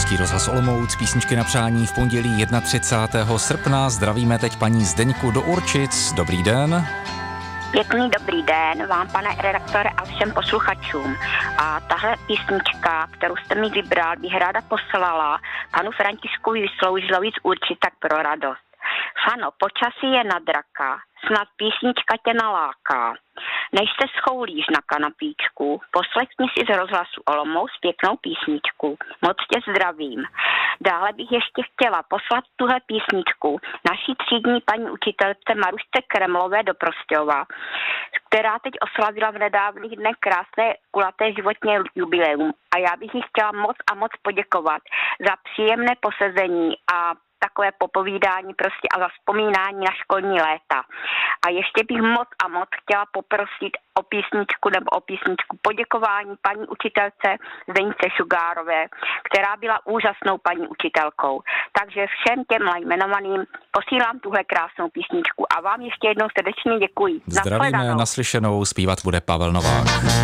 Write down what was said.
Český rozhlas Olomouc, písničky na přání v pondělí 31. srpna. Zdravíme teď paní Zdeňku do Určic. Dobrý den. Pěkný dobrý den vám, pane redaktore, a všem posluchačům. A tahle písnička, kterou jste mi vybral, bych ráda poslala panu Františkovi Vysloužilovi z Určic, tak pro radost. Fano, počasí je na draka, snad písnička tě naláká. Než se schoulíš na kanapíčku, poslechni si z rozhlasu Olomouc pěknou písničku. Moc tě zdravím. Dále bych ještě chtěla poslat tuhle písničku naší třídní paní učitelce Marušce Kremlové do Prostějova, která teď oslavila v nedávných dnech krásné kulaté životní jubileum. A já bych jí chtěla moc a moc poděkovat za příjemné posezení a takové popovídání prostě a zavzpomínání na školní léta. A ještě bych moc a moc chtěla poprosit o písničku poděkování paní učitelce Zdeňce Šugárové, která byla úžasnou paní učitelkou. Takže všem těm jmenovaným posílám tuhle krásnou písničku a vám ještě jednou srdečně děkuji. Zdravíme, naslyšenou, zpívat bude Pavel Novák.